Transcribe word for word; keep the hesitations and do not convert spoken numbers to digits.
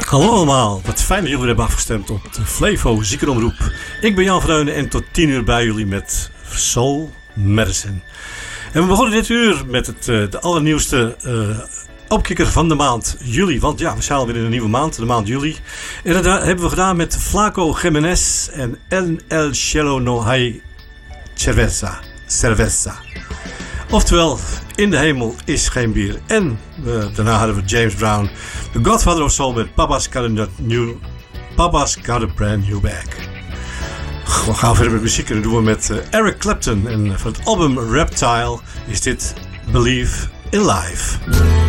Hallo allemaal, wat fijn dat jullie hebben afgestemd op de Flevo Ziekenomroep. Ik ben Jan van Reunen en tot tien uur bij jullie met Soul Medicine. En we begonnen dit uur met het, uh, de allernieuwste uh, opkikker van de maand juli. Want ja, we zijn alweer in een nieuwe maand, de maand juli. En dat hebben we gedaan met Flaco Jiménez en En El Cielo No Hay Cerveza. Cerveza. Oftewel, in de hemel is geen bier. En uh, daarna hadden we James Brown, The Godfather of Soul met Papa's Got a, new, Papa's Got a Brand New Bag. We gaan verder met muziek en dat doen we met uh, Eric Clapton. En van het album Reptile is dit Believe in Life.